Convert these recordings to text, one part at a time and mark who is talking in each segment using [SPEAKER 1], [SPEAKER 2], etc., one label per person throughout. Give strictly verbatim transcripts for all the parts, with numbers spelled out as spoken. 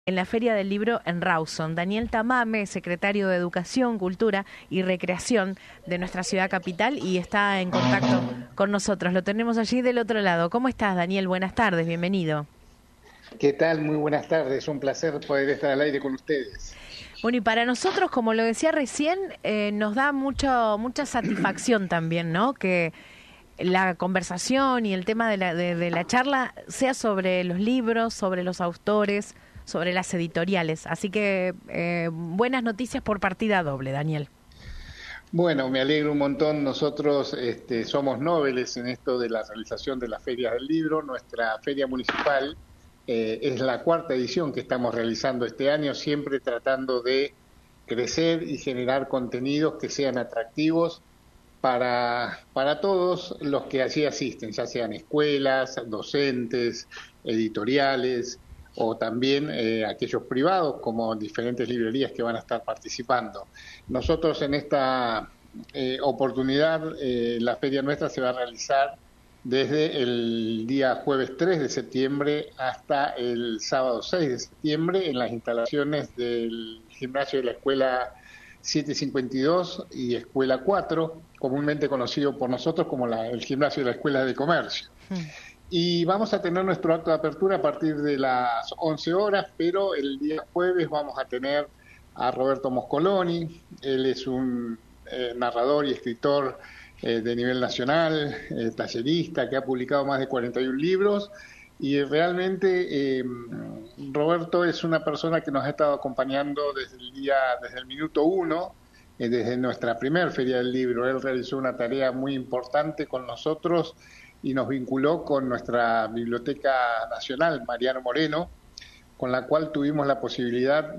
[SPEAKER 1] En la Feria del Libro en Rawson. Daniel Tamame, secretario de Educación, Cultura y Recreación de nuestra ciudad capital, y está en contacto con nosotros. Lo tenemos allí del otro lado. ¿Cómo estás, Daniel? Buenas tardes, bienvenido.
[SPEAKER 2] ¿Qué tal? Muy buenas tardes. Un placer poder estar al aire con ustedes.
[SPEAKER 1] Bueno, y para nosotros, como lo decía recién, eh, nos da mucho, mucha satisfacción también, ¿no? Que la conversación y el tema de la, de, de la charla sea sobre los libros, sobre los autores, sobre las editoriales. Así que eh, buenas noticias por partida doble, Daniel.
[SPEAKER 2] Bueno, me alegro un montón. Nosotros este, somos noveles en esto de la realización de las ferias del libro. Nuestra feria municipal eh, es la cuarta edición que estamos realizando este año, siempre tratando de crecer y generar contenidos que sean atractivos para, para todos los que allí asisten, ya sean escuelas, docentes, editoriales, o también eh, aquellos privados como diferentes librerías que van a estar participando. Nosotros en esta eh, oportunidad, eh, la feria nuestra se va a realizar desde el día jueves tres de septiembre hasta el sábado seis de septiembre en las instalaciones del gimnasio de la Escuela setecientos cincuenta y dos y Escuela cuatro, comúnmente conocido por nosotros como la, el gimnasio de la Escuela de Comercio. Mm. Y vamos a tener nuestro acto de apertura a partir de las once horas, pero el día jueves vamos a tener a Roberto Moscoloni. Él es un eh, narrador y escritor eh, de nivel nacional, eh, tallerista, que ha publicado más de cuarenta y un libros. Y realmente eh, Roberto es una persona que nos ha estado acompañando desde el día, desde el minuto uno, eh, desde nuestra primer Feria del Libro. Él realizó una tarea muy importante con nosotros y nos vinculó con nuestra Biblioteca Nacional, Mariano Moreno, con la cual tuvimos la posibilidad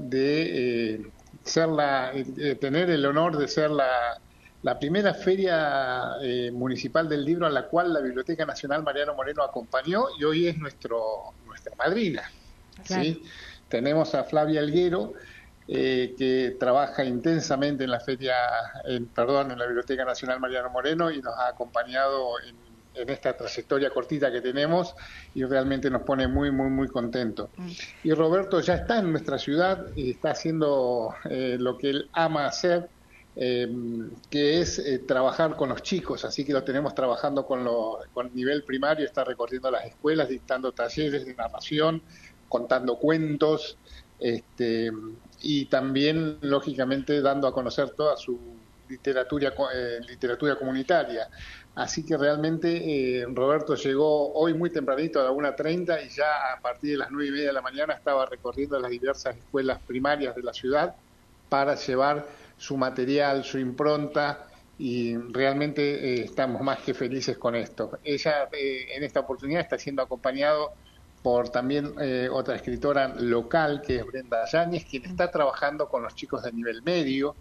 [SPEAKER 2] de eh, ser la, eh, tener el honor de ser la, la primera feria eh, municipal del libro a la cual la Biblioteca Nacional Mariano Moreno acompañó, y hoy es nuestro nuestra madrina. Claro. ¿Sí? Tenemos a Flavia Alguero, eh, que trabaja intensamente en la feria, en, perdón, en la Biblioteca Nacional Mariano Moreno, y nos ha acompañado en en esta trayectoria cortita que tenemos, y realmente nos pone muy, muy, muy contentos. Mm. Y Roberto ya está en nuestra ciudad y está haciendo eh, lo que él ama hacer, eh, que es eh, trabajar con los chicos, así que lo tenemos trabajando con, lo, con nivel primario, está recorriendo las escuelas, dictando talleres de narración, contando cuentos, este, y también, lógicamente, dando a conocer toda su literatura, eh, literatura comunitaria. Así que realmente eh, Roberto llegó hoy muy tempranito a la una treinta y ya a partir de las nueve y media de la mañana estaba recorriendo las diversas escuelas primarias de la ciudad para llevar su material, su impronta, y realmente eh, estamos más que felices con esto. Ella eh, en esta oportunidad está siendo acompañado por también eh, otra escritora local, que es Brenda Yáñez, quien está trabajando con los chicos de nivel medio,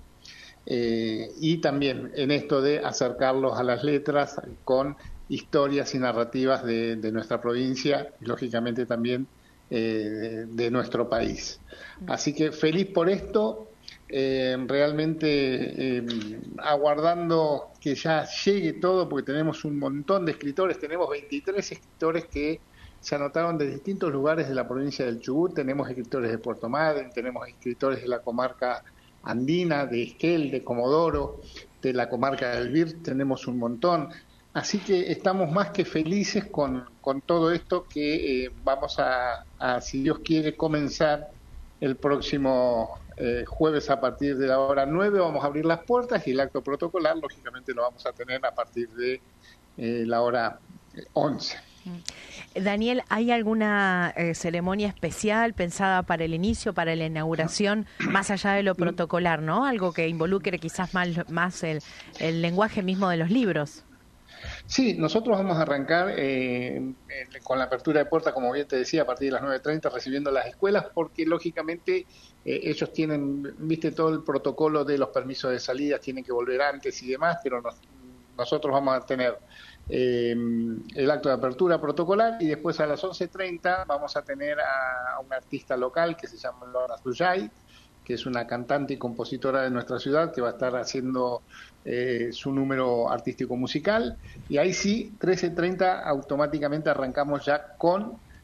[SPEAKER 2] Eh, y también en esto de acercarlos a las letras con historias y narrativas de, de nuestra provincia y lógicamente también eh, de, de nuestro país. Así que feliz por esto, eh, realmente eh, aguardando que ya llegue todo, porque tenemos un montón de escritores, tenemos veintitrés escritores que se anotaron de distintos lugares de la provincia del Chubut, tenemos escritores de Puerto Madryn, tenemos escritores de la comarca andina, de Esquel, de Comodoro, de la comarca del Bir, tenemos un montón. Así que estamos más que felices con, con todo esto que eh, vamos a, a, si Dios quiere, comenzar el próximo eh, jueves a partir de la hora nueve. Vamos a abrir las puertas y el acto protocolar, lógicamente, lo vamos a tener a partir de eh, la hora once.
[SPEAKER 1] Daniel, ¿hay alguna eh, ceremonia especial pensada para el inicio, para la inauguración, más allá de lo protocolar, ¿no? Algo que involucre quizás más, más el, el lenguaje mismo de los libros.
[SPEAKER 2] Sí, nosotros vamos a arrancar eh, con la apertura de puertas, como bien te decía, a partir de las nueve treinta, recibiendo las escuelas, porque lógicamente eh, ellos tienen, viste, todo el protocolo de los permisos de salida, tienen que volver antes y demás, pero nos, nosotros vamos a tener Eh, el acto de apertura protocolar, y después a las once treinta vamos a tener a, a una artista local que se llama Lorna Zuyay, que es una cantante y compositora de nuestra ciudad, que va a estar haciendo eh, su número artístico musical, y ahí sí, trece treinta automáticamente arrancamos ya con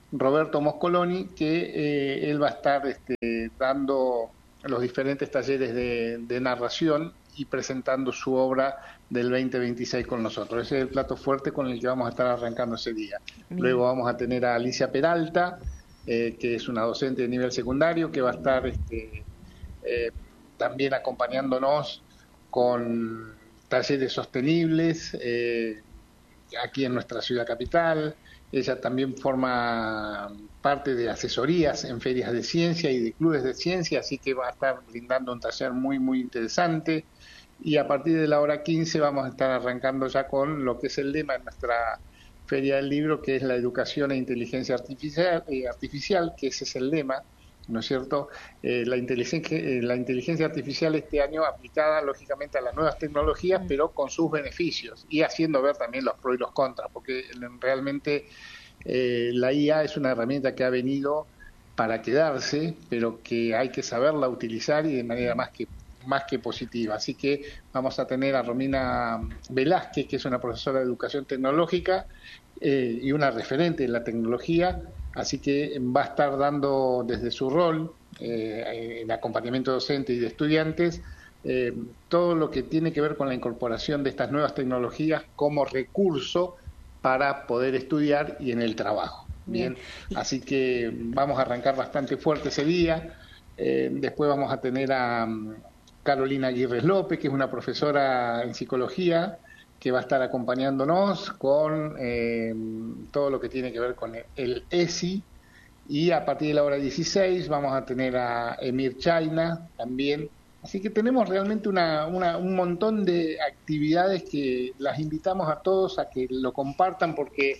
[SPEAKER 2] Roberto Moscoloni, que eh, él va a estar este, dando los diferentes talleres de, de narración y presentando su obra del veinte veintiséis con nosotros. Ese es el plato fuerte con el que vamos a estar arrancando ese día. Bien. Luego vamos a tener a Alicia Peralta, eh, que es una docente de nivel secundario, que va a estar este, eh, también acompañándonos con talleres sostenibles eh, aquí en nuestra ciudad capital. Ella también forma parte de asesorías en ferias de ciencia y de clubes de ciencia, así que va a estar brindando un taller muy, muy interesante. Y a partir de la hora quince vamos a estar arrancando ya con lo que es el lema de nuestra Feria del Libro, que es la educación e inteligencia artificial, eh, artificial que ese es el lema, ¿no es cierto? Eh, la, inteligencia, eh, la inteligencia artificial este año aplicada lógicamente a las nuevas tecnologías, mm. pero con sus beneficios y haciendo ver también los pros y los contras, porque realmente eh, la I A es una herramienta que ha venido para quedarse, pero que hay que saberla utilizar y de manera más que más que positiva. Así que vamos a tener a Romina Velázquez, que es una profesora de educación tecnológica eh, y una referente en la tecnología, así que va a estar dando desde su rol eh, en acompañamiento docente y de estudiantes eh, todo lo que tiene que ver con la incorporación de estas nuevas tecnologías como recurso para poder estudiar y en el trabajo. Bien, Bien. Así que vamos a arrancar bastante fuerte ese día. Eh, después vamos a tener a Carolina Aguirre López, que es una profesora en psicología, que va a estar acompañándonos con eh, todo lo que tiene que ver con el E S I, y a partir de la hora dieciséis vamos a tener a Emir Chayna también. Así que tenemos realmente una, una, un montón de actividades que las invitamos a todos a que lo compartan, porque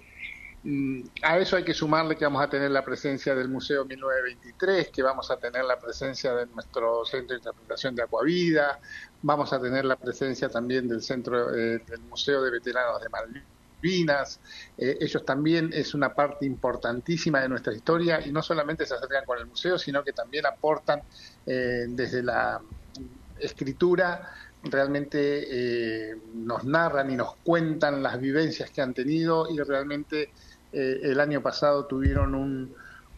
[SPEAKER 2] a eso hay que sumarle que vamos a tener la presencia del Museo mil novecientos veintitrés, que vamos a tener la presencia de nuestro Centro de Interpretación de Acuavida, vamos a tener la presencia también del Centro eh, del Museo de Veteranos de Malvinas. Eh, ellos también es una parte importantísima de nuestra historia y no solamente se acercan con el museo, sino que también aportan eh, desde la escritura. Realmente eh, nos narran y nos cuentan las vivencias que han tenido y realmente eh, el año pasado tuvieron un,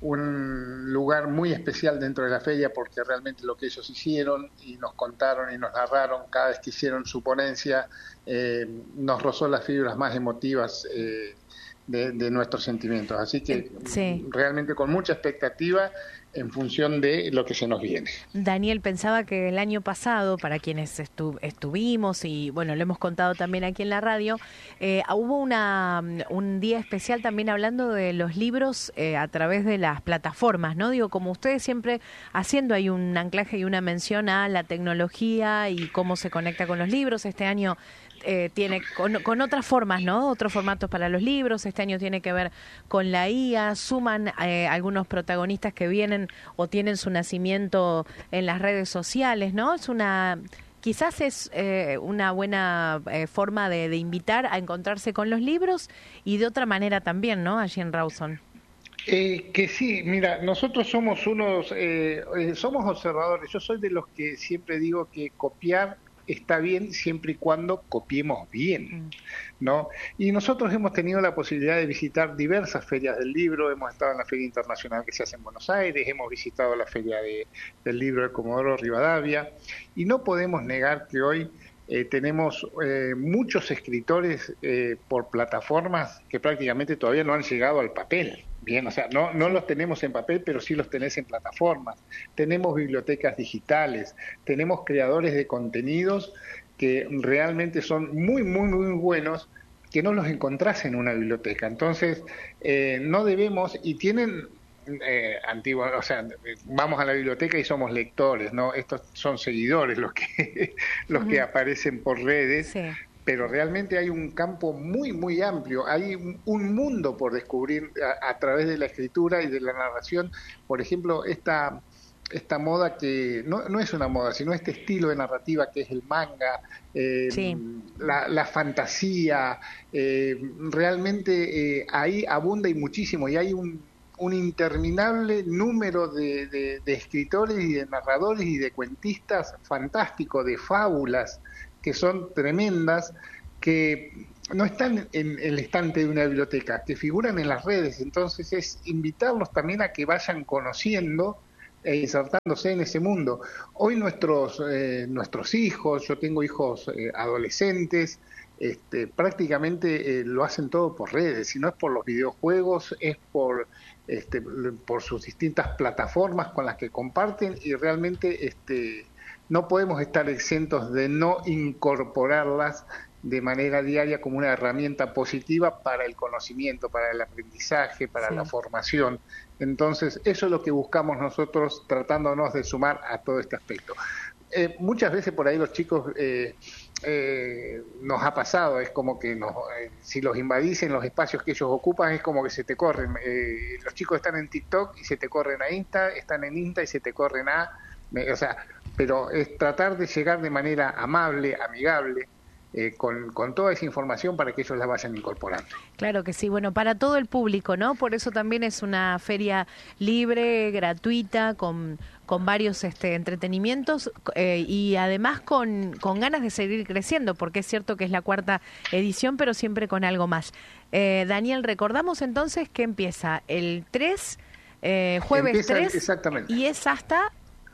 [SPEAKER 2] un lugar muy especial dentro de la feria, porque realmente lo que ellos hicieron y nos contaron y nos narraron cada vez que hicieron su ponencia eh, nos rozó las fibras más emotivas eh, de, de nuestros sentimientos. Así que sí, realmente con mucha expectativa en función de lo que se nos viene.
[SPEAKER 1] Daniel, pensaba que el año pasado, para quienes estu estuvimos, y bueno, lo hemos contado también aquí en la radio, eh, hubo una un día especial también hablando de los libros eh, a través de las plataformas, ¿no? Digo, como ustedes siempre haciendo hay un anclaje y una mención a la tecnología y cómo se conecta con los libros. Este año Eh, tiene con, con otras formas, ¿no? Otros formatos para los libros. Este año tiene que ver con la I A. Suman eh, algunos protagonistas que vienen o tienen su nacimiento en las redes sociales, ¿no? Es una, quizás es eh, una buena eh, forma de, de invitar a encontrarse con los libros y de otra manera también, ¿no? Allí en Rawson.
[SPEAKER 2] Eh, que sí, mira, nosotros somos unos, eh, eh, somos observadores. Yo soy de los que siempre digo que copiar está bien siempre y cuando copiemos bien, ¿no? Y nosotros hemos tenido la posibilidad de visitar diversas ferias del libro. Hemos estado en la Feria Internacional que se hace en Buenos Aires, hemos visitado la Feria de, del Libro de Comodoro Rivadavia, y no podemos negar que hoy eh, tenemos eh, muchos escritores eh, por plataformas que prácticamente todavía no han llegado al papel. Bien, o sea, no, no los tenemos en papel, pero sí los tenés en plataformas. Tenemos bibliotecas digitales, tenemos creadores de contenidos que realmente son muy, muy, muy buenos, que no los encontrás en una biblioteca. Entonces, eh, no debemos, y tienen eh, antiguos, o sea, vamos a la biblioteca y somos lectores, ¿no? Estos son seguidores los que, los uh-huh. que aparecen por redes. Sí. Pero realmente hay un campo muy, muy amplio, hay un mundo por descubrir a, a través de la escritura y de la narración. Por ejemplo, esta, esta moda que no, no es una moda, sino este estilo de narrativa que es el manga, eh, sí. la, la fantasía, eh, realmente eh, ahí abunda y muchísimo, y hay un, un interminable número de, de, de escritores y de narradores y de cuentistas fantásticos, de fábulas, que son tremendas, que no están en el estante de una biblioteca, que figuran en las redes. Entonces es invitarlos también a que vayan conociendo e insertándose en ese mundo. Hoy nuestros eh, nuestros hijos, yo tengo hijos eh, adolescentes, este, prácticamente eh, lo hacen todo por redes, si no es por los videojuegos, es por este, por sus distintas plataformas con las que comparten, y realmente este, no podemos estar exentos de no incorporarlas de manera diaria como una herramienta positiva para el conocimiento, para el aprendizaje, para sí. la formación. Entonces, eso es lo que buscamos nosotros, tratándonos de sumar a todo este aspecto. Eh, muchas veces por ahí los chicos, eh, eh, nos ha pasado, es como que nos, eh, si los invadís en los espacios que ellos ocupan, es como que se te corren. Eh, los chicos están en TikTok y se te corren a Insta, están en Insta y se te corren a... Eh, o sea, pero es tratar de llegar de manera amable, amigable, Eh, con, con toda esa información para que ellos la vayan incorporando.
[SPEAKER 1] Claro que sí, bueno, para todo el público, ¿no? Por eso también es una feria libre, gratuita, con, con varios este, entretenimientos eh, y además con, con ganas de seguir creciendo, porque es cierto que es la cuarta edición, pero siempre con algo más. Eh, Daniel, recordamos entonces que empieza el tres, eh, jueves empieza, tres,
[SPEAKER 2] exactamente.
[SPEAKER 1] Y es hasta...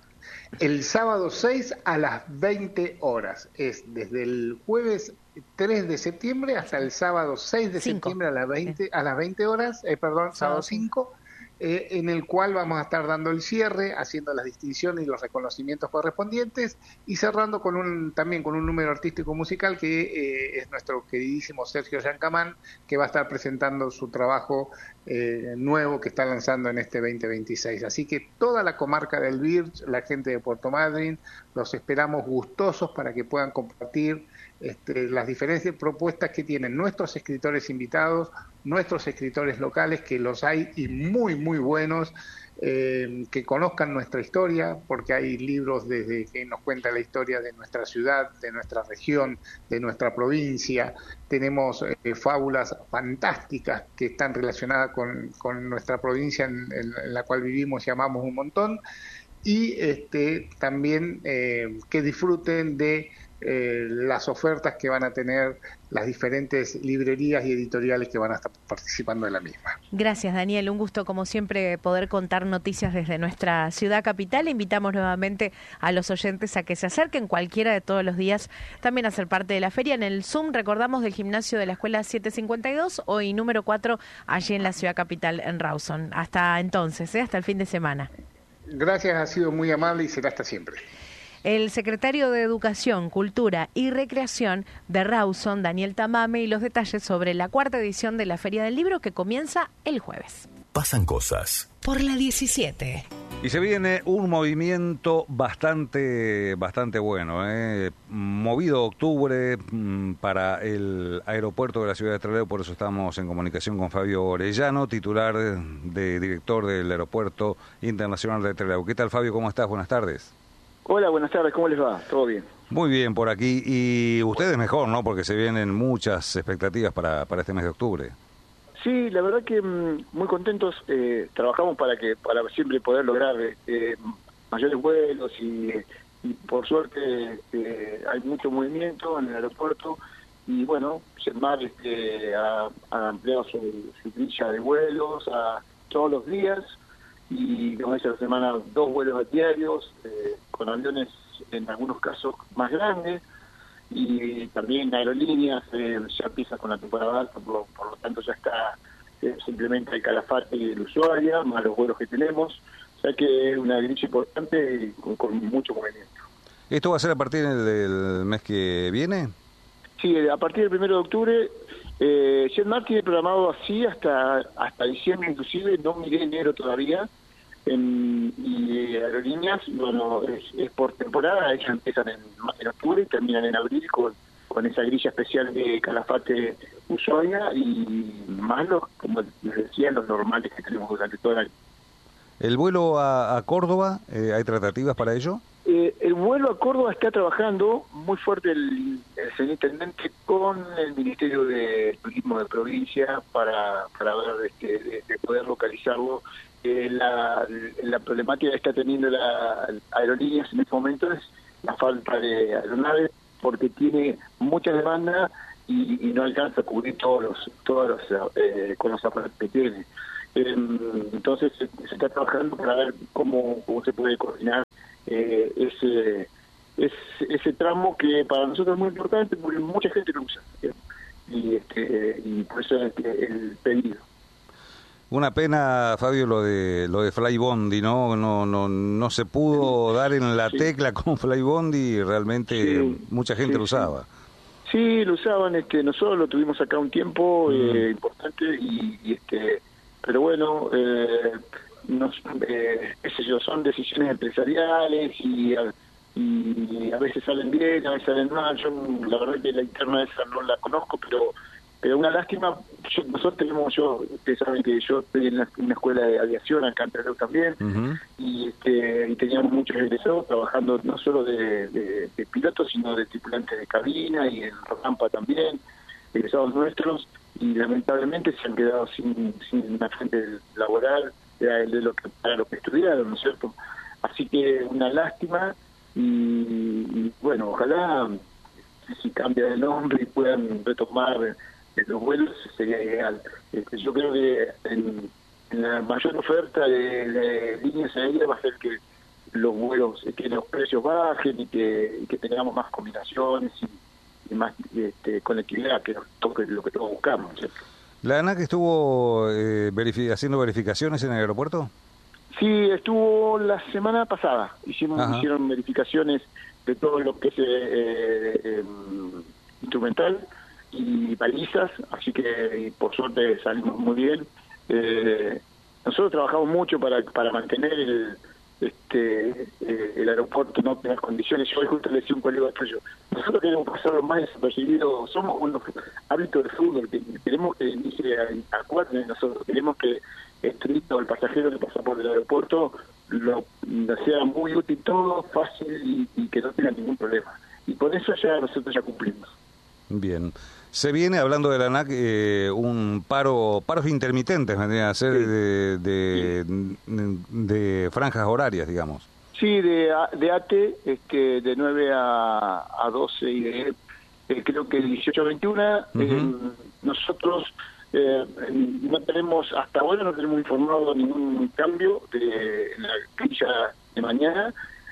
[SPEAKER 2] El sábado seis a las veinte horas. Es desde el jueves tres de septiembre hasta el sábado seis de
[SPEAKER 1] cinco.
[SPEAKER 2] septiembre a las veinte, a las veinte horas, eh, perdón, sábado cinco, eh, en el cual vamos a estar dando el cierre, haciendo las distinciones y los reconocimientos correspondientes, y cerrando con un también con un número artístico musical que eh, es nuestro queridísimo Sergio Yancamán, que va a estar presentando su trabajo eh, nuevo que está lanzando en este veinte veintiséis. Así que toda la comarca del Birch, la gente de Puerto Madryn, los esperamos gustosos para que puedan compartir este, las diferentes propuestas que tienen nuestros escritores invitados, nuestros escritores locales, que los hay y muy, muy buenos, eh, que conozcan nuestra historia, porque hay libros desde que nos cuenta la historia de nuestra ciudad, de nuestra región, de nuestra provincia. Tenemos eh, fábulas fantásticas que están relacionadas con, con nuestra provincia en, en, en la cual vivimos y amamos un montón, y este, también eh, que disfruten de Eh, las ofertas que van a tener las diferentes librerías y editoriales que van a estar participando en la misma.
[SPEAKER 1] Gracias, Daniel. Un gusto, como siempre, poder contar noticias desde nuestra ciudad capital. Invitamos nuevamente a los oyentes a que se acerquen cualquiera de todos los días también a ser parte de la feria. En el Zoom, recordamos, del gimnasio de la Escuela setecientos cincuenta y dos, hoy número cuatro, allí en la ciudad capital, en Rawson. Hasta entonces, ¿eh? Hasta el fin de semana.
[SPEAKER 2] Gracias, ha sido muy amable y será hasta siempre.
[SPEAKER 1] El secretario de Educación, Cultura y Recreación de Rawson, Daniel Tamame, y los detalles sobre la cuarta edición de la Feria del Libro que comienza el jueves.
[SPEAKER 3] Pasan cosas.
[SPEAKER 1] Por la diecisiete.
[SPEAKER 4] Y se viene un movimiento bastante bastante bueno, ¿eh? Movido octubre para el aeropuerto de la ciudad de Trelew, por eso estamos en comunicación con Fabio Orellano, titular de director del Aeropuerto Internacional de Trelew. ¿Qué tal, Fabio? ¿Cómo estás? Buenas tardes.
[SPEAKER 5] Hola, buenas tardes, ¿cómo les va? ¿Todo bien?
[SPEAKER 4] Muy bien por aquí, y ustedes mejor, ¿no? Porque se vienen muchas expectativas para, para este mes de octubre.
[SPEAKER 5] Sí, la verdad que mmm, muy contentos, eh, trabajamos para que para siempre poder lograr eh, mayores vuelos y, y por suerte eh, hay mucho movimiento en el aeropuerto y bueno, Jetmar este, ha, ha ampliado su, su grilla de vuelos a todos los días y como dice la semana dos vuelos diarios eh, con aviones en algunos casos más grandes y también aerolíneas eh, ya empieza con la temporada alta, por, por lo tanto ya está eh, simplemente el Calafate y el Ushuaia más los vuelos que tenemos, o sea que es una grilla importante y con, con mucho movimiento.
[SPEAKER 4] ¿Esto va a ser a partir del mes que viene?
[SPEAKER 5] Sí, a partir del primero de octubre. Eh, Jetmar tiene programado así hasta hasta diciembre, inclusive no miré enero todavía. En, y aerolíneas, bueno, es, es por temporada, ellas empiezan en, en octubre y terminan en abril con, con esa grilla especial de Calafate Ushuaia y más los, como les decía, los normales que tenemos durante todo el año.
[SPEAKER 4] ¿El vuelo a, a Córdoba, eh, hay tratativas para ello?
[SPEAKER 5] Eh, el vuelo a Córdoba está trabajando muy fuerte el, el señor intendente con el Ministerio de Turismo de provincia para, para ver este, de, de poder localizarlo. Eh, la, la problemática que está teniendo la aerolíneas en este momento es la falta de aeronaves porque tiene mucha demanda y, y no alcanza a cubrir todos los, todos los, eh, con los aparatos que tiene. Eh, entonces se, se está trabajando para ver cómo, cómo se puede coordinar eh, ese, ese ese tramo que para nosotros es muy importante porque mucha gente lo usa. Eh, y este y por eso es el pedido.
[SPEAKER 4] Una pena, Fabio, lo de lo de Flybondi, ¿no? No no no se pudo dar en la sí. tecla con Flybondi y realmente sí, mucha gente sí, lo usaba.
[SPEAKER 5] Sí. sí, lo usaban, este nosotros lo tuvimos acá un tiempo mm. eh, importante y, y este pero bueno, eh, nos, eh, qué sé yo, son decisiones empresariales y y a veces salen bien, a veces salen mal. Yo la verdad que la interna esa no la conozco, pero pero una lástima. Yo, nosotros tenemos, yo ustedes saben que yo estoy en la, una escuela de aviación acá en Trelew también, uh-huh. y este y teníamos muchos egresados trabajando no solo de, de, de pilotos, sino de tripulantes de cabina y en rampa también, egresados nuestros, y lamentablemente se han quedado sin, sin una fuente laboral de, de lo que, para lo que estudiaron, ¿no es cierto? Así que una lástima. Y, y bueno, ojalá si cambia de nombre y puedan retomar los vuelos sería ideal. Este, yo creo que en, en la mayor oferta de, de líneas aéreas va a ser que los vuelos, que los precios bajen y que, y que tengamos más combinaciones y, y más este, conectividad, que es lo que todos buscamos, ¿cierto?
[SPEAKER 4] ¿La ANAC estuvo eh, verific- haciendo verificaciones en el aeropuerto?
[SPEAKER 5] Sí, estuvo la semana pasada. Hicimos, hicieron verificaciones de todo lo que es eh, eh, instrumental y balizas, así que por suerte salimos muy bien. Eh, nosotros trabajamos mucho para para mantener el este eh, el aeropuerto en óptimas condiciones. Yo hoy justo le decía a un colega tuyo, nosotros queremos pasar lo más desapercibido, somos unos hábitos de fútbol, que queremos que ni se acuerden nosotros, queremos que el turista o el pasajero que pasa por el aeropuerto lo, lo sea muy útil todo, fácil y, y que no tenga ningún problema. Y por eso ya nosotros ya cumplimos.
[SPEAKER 4] Bien. Se viene, hablando de la ANAC, eh, un paro, paros intermitentes, vendrían a ser sí. de, de, sí. de, de franjas horarias, digamos.
[SPEAKER 5] Sí, de, de A T E, este, de nueve a, a doce y de, eh, creo que de dieciocho a veintiuno. Uh-huh. eh, nosotros eh, no tenemos, hasta ahora no tenemos informado ningún cambio de en la grilla de mañana,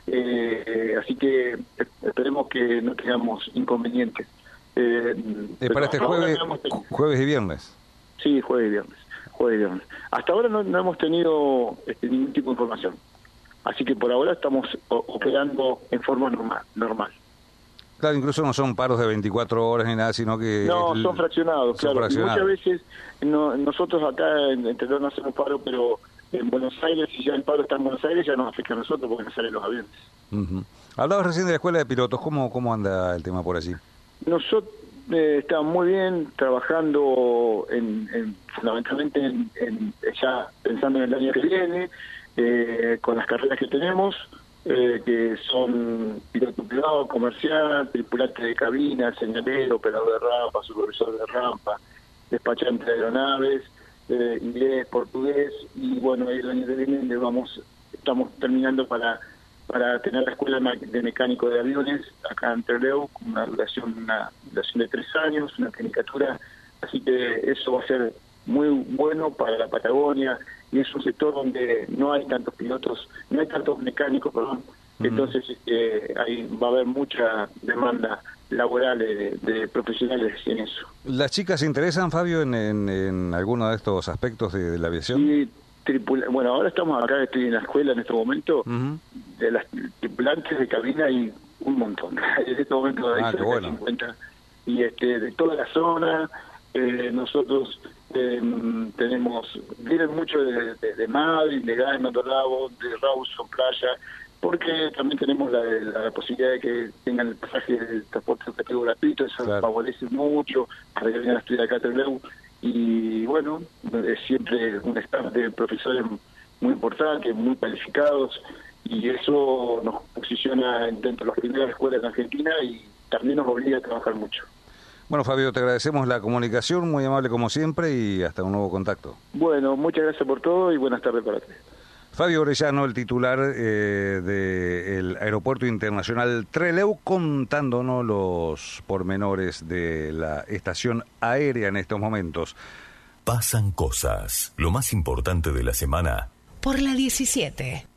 [SPEAKER 5] eh, así que esperemos que no tengamos inconvenientes.
[SPEAKER 4] Eh, eh, para este jueves, no jueves y viernes.
[SPEAKER 5] Sí, jueves y viernes, jueves y viernes. Hasta ahora no, no hemos tenido este, ningún tipo de información, así que por ahora estamos o, operando en forma normal, normal.
[SPEAKER 4] Claro, incluso no son paros de veinticuatro horas ni nada, sino que...
[SPEAKER 5] No, son fraccionados, son claro. Fraccionados. Muchas veces no, nosotros acá en, en Trelew no hacemos paro, pero en Buenos Aires, si ya el paro está en Buenos Aires, ya nos afecta a nosotros porque nos salen los aviones. Uh-huh.
[SPEAKER 4] Hablabas recién de la escuela de pilotos, ¿cómo, cómo anda el tema por allí?
[SPEAKER 5] Nosotros eh, estamos muy bien trabajando en, en fundamentalmente en, en, ya pensando en el año que viene, eh, con las carreras que tenemos, eh, que son piloto privado, comercial, tripulante de cabina, señalero, operador de rampa, supervisor de rampa, despachante de aeronaves, eh, inglés, portugués, y bueno, el año que viene le vamos, estamos terminando para para tener la escuela de mecánico de aviones acá en Trelew, con una duración, una duración de tres años, una tecnicatura, así que eso va a ser muy bueno para la Patagonia, y es un sector donde no hay tantos pilotos, no hay tantos mecánicos, perdón, uh-huh. Entonces eh, ahí va a haber mucha demanda laboral de, de profesionales en eso.
[SPEAKER 4] ¿Las chicas se interesan, Fabio, en, en, en alguno de estos aspectos de, de la aviación?
[SPEAKER 5] Sí, tripula- bueno, ahora estamos acá, estoy en la escuela en este momento, uh-huh. De las tripulantes de cabina hay un montón, en este momento hay
[SPEAKER 4] ah,
[SPEAKER 5] cerca
[SPEAKER 4] bueno.
[SPEAKER 5] de cincuenta, y este de toda la zona, eh, nosotros eh, tenemos, vienen mucho de, de, de Madrid, de Gay, Matorrabo, de Rawson, Playa, porque también tenemos la, la, la posibilidad de que tengan el pasaje del transporte educativo gratuito, eso claro. Favorece mucho para que vengan a estudiar acá a Trelew, y bueno, es siempre un staff de profesores muy importantes, muy calificados, y eso nos posiciona dentro de las primeras escuelas en Argentina y también nos obliga a trabajar mucho.
[SPEAKER 4] Bueno, Fabio, te agradecemos la comunicación, muy amable como siempre, y hasta un nuevo contacto.
[SPEAKER 5] Bueno, muchas gracias por todo y buenas tardes para ti.
[SPEAKER 4] Fabio Orellano, el titular eh, del Aeropuerto Internacional Trelew, contándonos los pormenores de la estación aérea en estos momentos.
[SPEAKER 3] Pasan cosas, lo más importante de la semana.
[SPEAKER 6] Por la diecisiete.